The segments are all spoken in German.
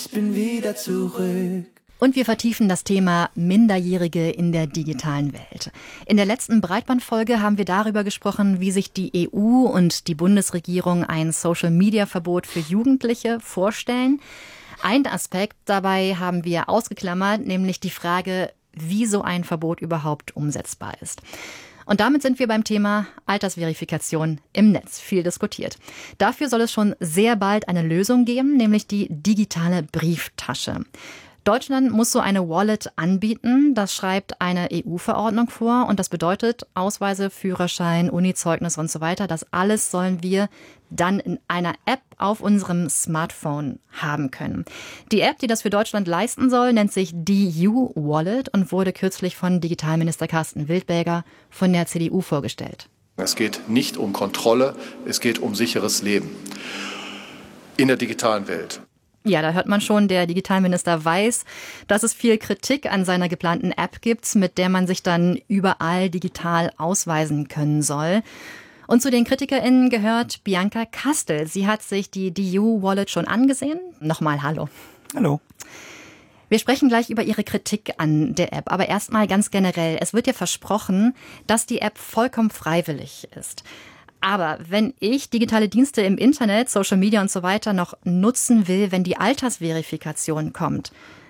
ich bin wieder zurück. Und wir vertiefen das Thema Minderjährige in der digitalen Welt. In der letzten Breitbandfolge haben wir darüber gesprochen, wie sich die EU und die Bundesregierung ein Social-Media-Verbot für Jugendliche vorstellen. Ein Aspekt dabei haben wir ausgeklammert, nämlich die Frage, wie so ein Verbot überhaupt umsetzbar ist. Und damit sind wir beim Thema Altersverifikation im Netz, viel diskutiert. Dafür soll es schon sehr bald eine Lösung geben, nämlich die digitale Brieftasche. Deutschland muss so eine Wallet anbieten, das schreibt eine EU-Verordnung vor und das bedeutet Ausweise, Führerschein, Unizeugnis und so weiter. Das alles sollen wir dann in einer App auf unserem Smartphone haben können. Die App, die das für Deutschland leisten soll, nennt sich DU Wallet und wurde kürzlich von Digitalminister Carsten Wildberger von der CDU vorgestellt. Es geht nicht um Kontrolle, es geht um sicheres Leben in der digitalen Welt. Ja, da hört man schon, der Digitalminister weiß, dass es viel Kritik an seiner geplanten App gibt, mit der man sich dann überall digital ausweisen können soll. Und zu den KritikerInnen gehört Bianca Kastel. Sie hat sich die DU Wallet schon angesehen. Nochmal hallo. Hallo. Wir sprechen gleich über Ihre Kritik an der App, aber erstmal ganz generell. Es wird ja versprochen, dass die App vollkommen freiwillig ist. Aber wenn ich digitale Dienste im Internet, Social Media und so weiter noch nutzen will, wenn die Altersverifikation kommt,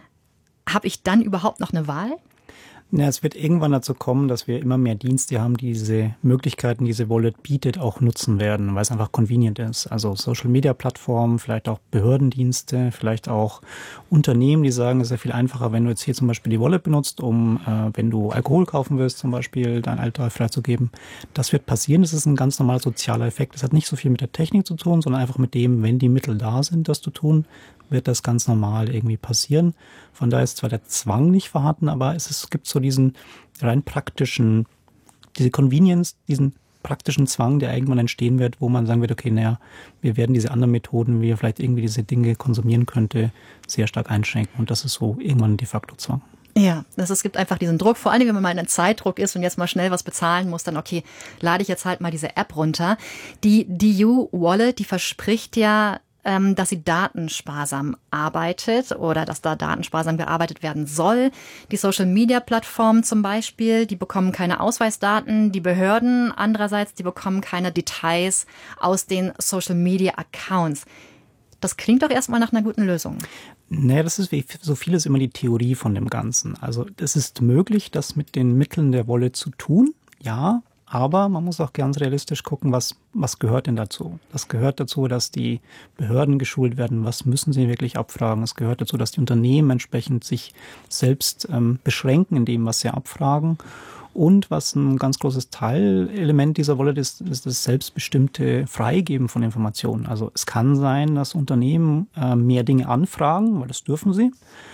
habe ich dann überhaupt noch eine Wahl? Ja, es wird irgendwann dazu kommen, dass wir immer mehr Dienste haben, die diese Möglichkeiten, die diese Wallet bietet, auch nutzen werden, weil es einfach convenient ist. Also Social-Media-Plattformen, vielleicht auch Behördendienste, vielleicht auch Unternehmen, die sagen, es ist ja viel einfacher, wenn du jetzt hier zum Beispiel die Wallet benutzt, wenn du Alkohol kaufen willst, zum Beispiel dein Alter freizugeben. Das wird passieren. Das ist ein ganz normaler sozialer Effekt. Das hat nicht so viel mit der Technik zu tun, sondern einfach mit dem, wenn die Mittel da sind, das zu tun, wird das ganz normal irgendwie passieren. Von daher ist zwar der Zwang nicht vorhanden, aber es gibt so diesen rein praktischen, diese Convenience, diesen praktischen Zwang, der irgendwann entstehen wird, wo man sagen wird, okay, naja, wir werden diese anderen Methoden, wie ihr vielleicht irgendwie diese Dinge konsumieren könnte, sehr stark einschränken. Und das ist so irgendwann ein de facto Zwang. Ja, es gibt einfach diesen Druck, vor allem wenn man mal in einem Zeitdruck ist und jetzt mal schnell was bezahlen muss, dann okay, lade ich jetzt halt mal diese App runter. Die DU Wallet, die verspricht ja, dass sie datensparsam arbeitet oder dass da datensparsam gearbeitet werden soll. Die Social-Media-Plattformen zum Beispiel, die bekommen keine Ausweisdaten. Die Behörden andererseits, die bekommen keine Details aus den Social-Media-Accounts. Das klingt doch erstmal nach einer guten Lösung. Naja, das ist wie so vieles immer die Theorie von dem Ganzen. Also es ist möglich, das mit den Mitteln der Wallet zu tun, ja. Aber man muss auch ganz realistisch gucken, was gehört denn dazu? Das gehört dazu, dass die Behörden geschult werden. Was müssen sie wirklich abfragen? Es gehört dazu, dass die Unternehmen entsprechend sich selbst beschränken in dem, was sie abfragen. Und was ein ganz großes Teilelement dieser Wallet ist das selbstbestimmte Freigeben von Informationen. Also es kann sein, dass Unternehmen mehr Dinge anfragen, weil das dürfen sie.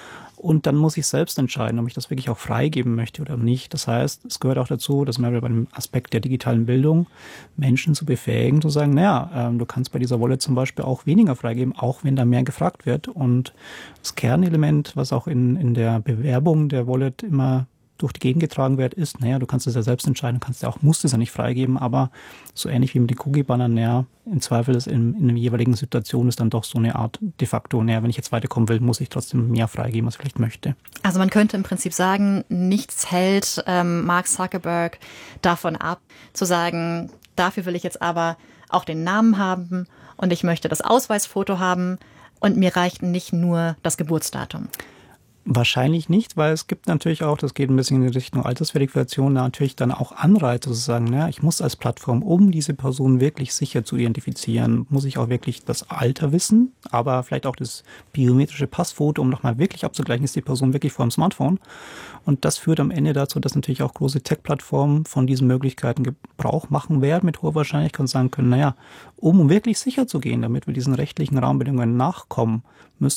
Und dann muss ich selbst entscheiden, ob ich das wirklich auch freigeben möchte oder nicht. Das heißt, es gehört auch dazu, dass man bei dem Aspekt der digitalen Bildung Menschen zu befähigen, zu sagen, naja, du kannst bei dieser Wallet zum Beispiel auch weniger freigeben, auch wenn da mehr gefragt wird. Und das Kernelement, was auch in der Bewerbung der Wallet immer durch die Gegend getragen wird, ist, naja, du kannst es ja selbst entscheiden, musst es ja nicht freigeben, aber so ähnlich wie mit den Cookie-Bannern, naja, im Zweifel ist in der jeweiligen Situation ist dann doch so eine Art de facto, naja, wenn ich jetzt weiterkommen will, muss ich trotzdem mehr freigeben, als ich vielleicht möchte. Also man könnte im Prinzip sagen, nichts hält Mark Zuckerberg davon ab, zu sagen, dafür will ich jetzt aber auch den Namen haben und ich möchte das Ausweisfoto haben und mir reicht nicht nur das Geburtsdatum. Wahrscheinlich nicht, weil es gibt natürlich auch, das geht ein bisschen in Richtung Altersverifikation, natürlich dann auch Anreize zu sagen, naja, ich muss als Plattform, um diese Person wirklich sicher zu identifizieren, muss ich auch wirklich das Alter wissen, aber vielleicht auch das biometrische Passfoto, um nochmal wirklich abzugleichen, ist die Person wirklich vor dem Smartphone. Und das führt am Ende dazu, dass natürlich auch große Tech-Plattformen von diesen Möglichkeiten Gebrauch machen werden, mit hoher Wahrscheinlichkeit und sagen können, naja, um wirklich sicher zu gehen, damit wir diesen rechtlichen Rahmenbedingungen nachkommen, müssen